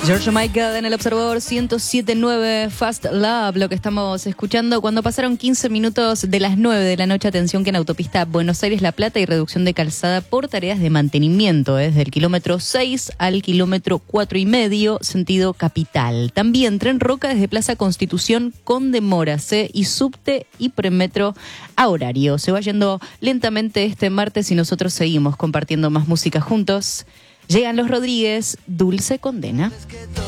George Michael en el Observador 107.9 Fast Love, lo que estamos escuchando cuando pasaron 15 minutos de las 9 de la noche. Atención que en autopista Buenos Aires-La Plata hay reducción de calzada por tareas de mantenimiento, desde el kilómetro 6 al kilómetro 4,5, sentido capital. También Tren Roca desde Plaza Constitución con demoras, y subte y premetro a horario. Se va yendo lentamente este martes y nosotros seguimos compartiendo más música juntos. Llegan los Rodríguez, Dulce Condena.